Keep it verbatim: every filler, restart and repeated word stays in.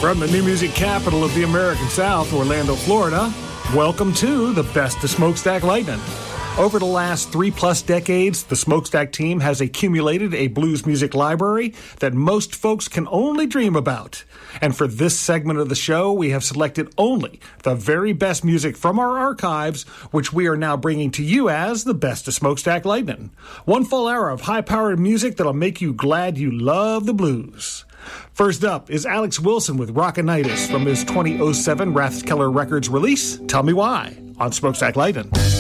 From the new music capital of the American South, Orlando, Florida, welcome to the Best of Smokestack Lightning. Over the last three-plus decades, the Smokestack team has accumulated a blues music library that most folks can only dream about. And for this segment of the show, we have selected only the very best music from our archives, which we are now bringing to you as the Best of Smokestack Lightning. One full hour of high-powered music that'll make you glad you love the blues. First up is Alex Wilson with Rockinitis from his twenty oh seven Rathskeller Records release, Tell Me Why, on Smokestack Lightning.